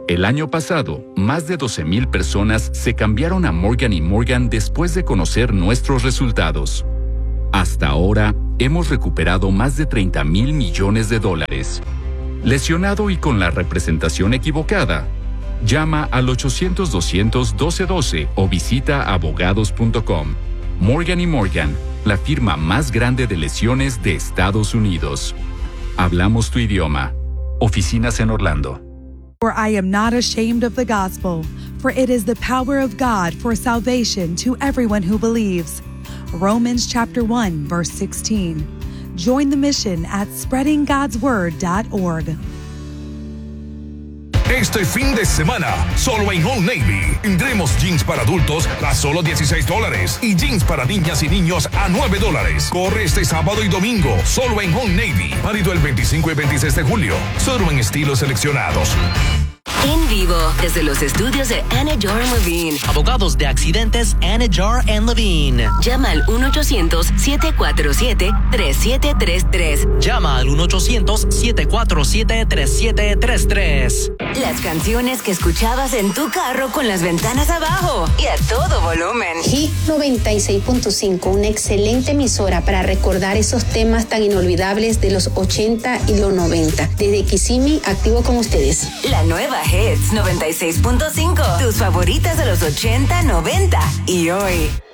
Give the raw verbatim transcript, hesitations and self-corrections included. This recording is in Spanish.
El año pasado, más de doce mil personas se cambiaron a Morgan y Morgan después de conocer nuestros resultados. Hasta ahora, hemos recuperado más de treinta mil millones de dólares. ¿Lesionado y con la representación equivocada? Llama al ochocientos, doscientos, doce doce o visita abogados punto com. Morgan y Morgan, la firma más grande de lesiones de Estados Unidos. Hablamos tu idioma. Oficinas en Orlando. For I am not ashamed of the gospel, for it is the power of God for salvation to everyone who believes. Romans chapter one, verse sixteen. Join the mission at spreading gods word dot org. Este fin de semana, solo en Old Navy, tendremos jeans para adultos a solo dieciséis dólares y jeans para niñas y niños a nueve dólares. Corre este sábado y domingo, solo en Old Navy, válido el veinticinco y veintiséis de julio, solo en estilos seleccionados. En vivo, desde los estudios de Anidjar and Levine. Abogados de accidentes Anidjar and Levine. Llama al uno ochocientos, siete cuatro siete, tres siete tres tres. Llama al uno ochocientos, siete cuatro siete, tres siete tres tres. Las canciones que escuchabas en tu carro con las ventanas abajo y a todo volumen. Hit noventa y seis punto cinco, una excelente emisora para recordar esos temas tan inolvidables de los ochenta y los noventa. Desde Kissimmee, activo con ustedes. La nueva Hits noventa y seis punto cinco. Tus favoritas de los ochenta, noventa y hoy.